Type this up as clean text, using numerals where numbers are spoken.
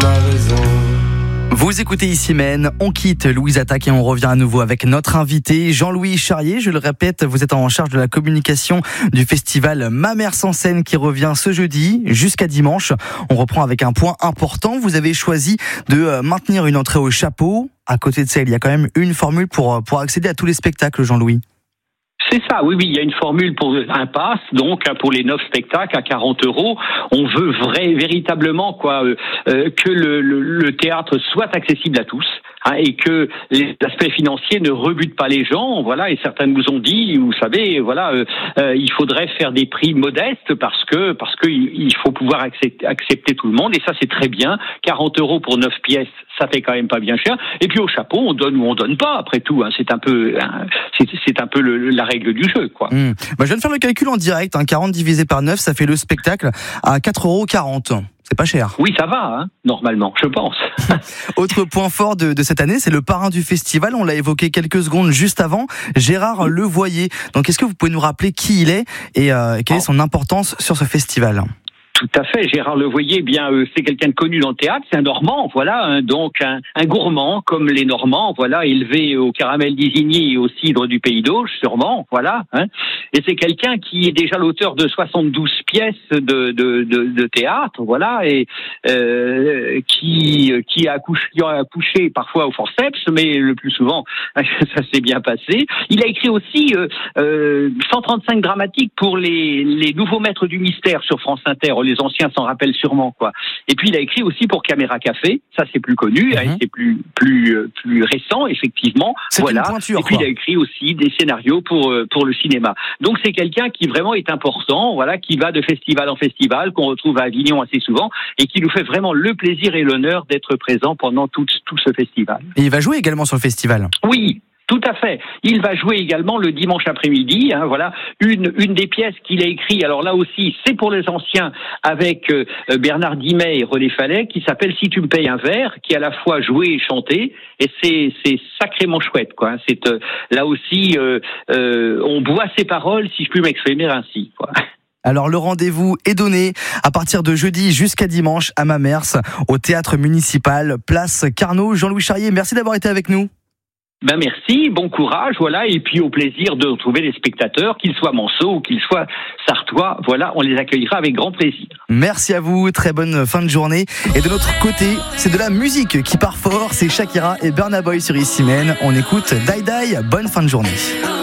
ma raison. Vous écoutez ici Men, on quitte Louise Attaque et on revient à nouveau avec notre invité Jean-Louis Charrier. Je le répète, vous êtes en charge de la communication du festival Ma Mère sans scène qui revient ce jeudi jusqu'à dimanche. On reprend avec un point important. Vous avez choisi de maintenir une entrée au chapeau. À côté de ça, il y a quand même une formule pour accéder à tous les spectacles, Jean-Louis. C'est ça, oui, il y a une formule pour un pass, donc pour les 9 spectacles à 40 €. On veut véritablement que le théâtre soit accessible à tous. Et que l'aspect financier ne rebute pas les gens, voilà. Et certains nous ont dit, vous savez, voilà, il faudrait faire des prix modestes parce que il faut pouvoir accepter tout le monde. Et ça, c'est très bien. 40 € pour 9 pièces, ça fait quand même pas bien cher. Et puis au chapeau, on donne ou on donne pas. Après tout, c'est un peu la règle du jeu, quoi. Je viens de faire le calcul en direct. 40 divisé par 9, ça fait le spectacle à 4,40 €. C'est pas cher. Oui, ça va, normalement, je pense. Autre point fort de cette année, c'est le parrain du festival. On l'a évoqué quelques secondes juste avant, Gérard Levoyer. Donc, est-ce que vous pouvez nous rappeler qui il est et quelle est son importance sur ce festival ? Tout à fait, Gérard Levoyer, c'est quelqu'un de connu dans le théâtre, c'est un Normand, voilà, donc un gourmand comme les Normands, voilà, élevé au caramel d'Isigny et au cidre du Pays d'Auge, sûrement, voilà, et c'est quelqu'un qui est déjà l'auteur de 72 pièces de théâtre, voilà, et qui a accouché parfois au forceps, mais le plus souvent ça s'est bien passé. Il a écrit aussi 135 dramatiques pour les nouveaux maîtres du mystère sur France Inter. Les anciens s'en rappellent sûrement, quoi. Et puis il a écrit aussi pour Caméra Café, ça c'est plus connu, c'est plus récent, effectivement. C'est voilà. Une pointure, et puis il a écrit aussi des scénarios pour le cinéma. Donc c'est quelqu'un qui vraiment est important, voilà, qui va de festival en festival, qu'on retrouve à Avignon assez souvent, et qui nous fait vraiment le plaisir et l'honneur d'être présent pendant tout ce festival. Et il va jouer également sur le festival. Oui. Tout à fait. Il va jouer également le dimanche après-midi. Voilà, une des pièces qu'il a écrites. Alors là aussi, c'est pour les anciens avec Bernard Dimet et René Fallet, qui s'appelle Si tu me payes un verre, qui est à la fois joué et chanté, et c'est sacrément chouette, quoi. C'est là aussi, on boit ses paroles, si je puis m'exprimer ainsi, quoi. Alors le rendez-vous est donné à partir de jeudi jusqu'à dimanche à Mamers, au théâtre municipal, place Carnot. Jean-Louis Charrier, merci d'avoir été avec nous. Merci, bon courage, voilà, et puis au plaisir de retrouver les spectateurs, qu'ils soient manceaux ou qu'ils soient sartois, voilà, on les accueillera avec grand plaisir. Merci à vous, très bonne fin de journée. Et de l'autre côté, c'est de la musique qui part fort, c'est Shakira et Burna Boy sur Ici Men. On écoute Die Die, bonne fin de journée.